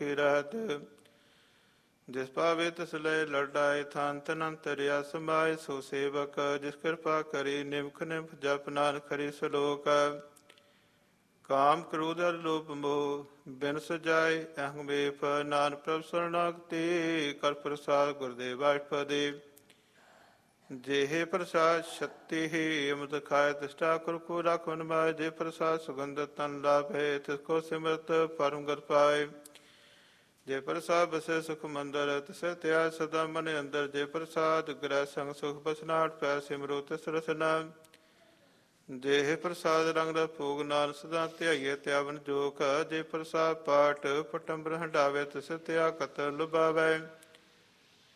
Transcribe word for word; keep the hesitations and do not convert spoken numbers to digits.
ਸੁਖੀ ਰਹਿਤ। ਜਿਸ ਭਾਵੇ ਤਿਸ ਲਏ ਲੜਾਏ ਥਾਨ ਤਨ ਅੰਤਰਿਆ ਸਮਾਏ। ਸੋ ਸੇਵਕ ਜਿਸ ਕਿਰਪਾ ਕਰੀ ਨਿਮਖ ਨਿਮਖ ਜਪ ਨਾਨਕ ਹਰਿ ਸਲੋਕ। ਕਾਮ ਕ੍ਰੋਧ ਅਰ ਲੋਭ ਮੋਹ ਬਿਨ ਸਜਾਏ। ਅਹੰ ਵੇਫ ਨਾਨਕ ਪ੍ਰਭ ਸਰਣਾਗਤੀ। ਕਰ ਪ੍ਰਸਾਦ ਗੁਰਦੇਵ ਬਾਸ਼ਪਦੇ। ਜਿਹੇ ਪ੍ਰਸਾਦ ਸ਼ਕਤੀ ਹੀ ਅਮృਤ ਖਾਏ। ਤਿਸ ਠਾਕੁਰ ਕੋ ਰਾਖੁਨ ਮਾਏ। ਜੇ ਪ੍ਰਸਾਦ ਸੁਗੰਧ ਤਨ ਲਾਭੇ। ਤਿਸ ਕੋ ਸਿਮਰਤ ਪਰਮ ਗਤ ਪਾਏ। ਜੇ ਪ੍ਰਸਾਦ ਬਸੇ ਸੁਖ ਮੰਦਰ। ਤਿਸੈ ਧਿਆਏ ਸਦਾ ਮਨ ਅੰਦਰ। ਜੇ ਪ੍ਰਸਾਦ ਗ੍ਰਹਿ ਸੰਗ ਸੁਖ ਬਸਨਾਟ ਪੈ। ਸਿਮਰੋ ਤਿਸ ਰਸਨਾ। ਜੇ ਪ੍ਰਸਾਦ ਰੰਗ ਰਸ ਭੋਗ ਨਾਨਕ ਸਦਾ ਧਿਆਈਏ ਧਿਆਵਨ ਜੋਖ। ਜੇ ਪ੍ਰਸਾਦ ਪਾਠ ਪਟੰਬਰ ਹੰਡਾਵੇ। ਤਿਸ ਧਿਆ ਕਤਰ ਲੁਭਾਵੈ।